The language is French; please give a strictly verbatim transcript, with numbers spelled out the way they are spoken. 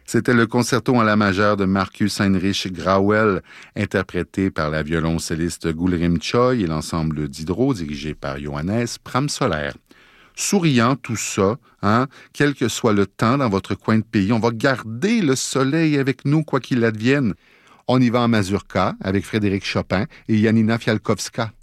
C'était le concerto en la majeure de Marcus Heinrich Grauel, interprété par la violoncelliste Gulrim Choi et l'ensemble d'Hydro, dirigé par Johannes Pramsoller. Souriant tout ça, hein, quel que soit le temps dans votre coin de pays, on va garder le soleil avec nous, quoi qu'il advienne. On y va en mazurka avec Frédéric Chopin et Janina Fialkowska.